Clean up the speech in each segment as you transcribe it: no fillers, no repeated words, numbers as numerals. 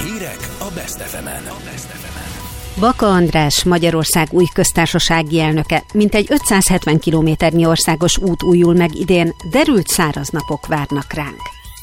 Hírek a Best FM-en. Baka András, Magyarország új köztársasági elnöke, mintegy 570 kilométernyi országos út újul meg idén, derült száraz napok várnak ránk.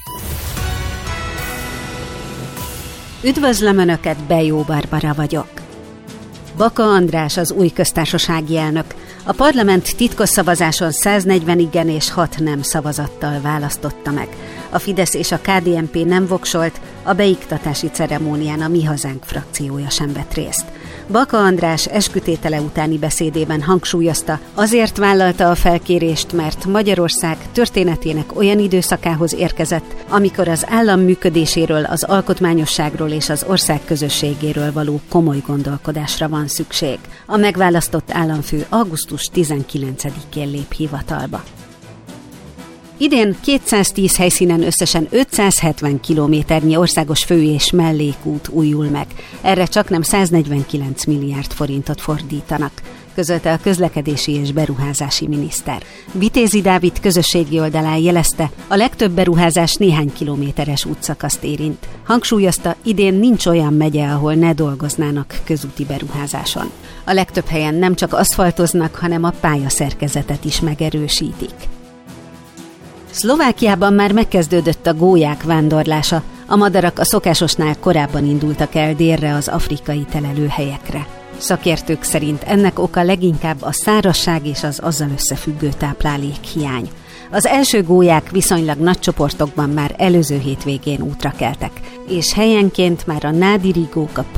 Üdvözlöm Önöket, Bejó Barbara vagyok. Baka András az új köztársasági elnök. A parlament titkos szavazáson 140 igen és 6 nem szavazattal választotta meg. A Fidesz és a KDNP nem voksolt, a beiktatási ceremónián a Mi Hazánk frakciója sem vett részt. Baka András eskütétele utáni beszédében hangsúlyozta, azért vállalta a felkérést, mert Magyarország történetének olyan időszakához érkezett, amikor az állam működéséről, az alkotmányosságról és az ország közösségéről való komoly gondolkodásra van szükség. A megválasztott államfő augusztus 19-én lép hivatalba. Idén 210 helyszínen összesen 570 kilométernyi országos fő- és mellékút újul meg. Erre csaknem 149 milliárd forintot fordítanak, közölte a közlekedési és beruházási miniszter. Vitézi Dávid közösségi oldalán jelezte, a legtöbb beruházás néhány kilométeres útszakaszt érint. Hangsúlyozta, idén nincs olyan megye, ahol ne dolgoznának közúti beruházáson. A legtöbb helyen nem csak aszfaltoznak, hanem a pályaszerkezetet is megerősítik. Szlovákiában már megkezdődött a gólyák vándorlása. A madarak a szokásosnál korábban indultak el délre az afrikai telelőhelyekre. Szakértők szerint ennek oka leginkább a szárazság és az azzal összefüggő táplálékhiány. Az első gólyák viszonylag nagy csoportokban már előző hétvégén útra keltek, és helyenként már a nádiri góka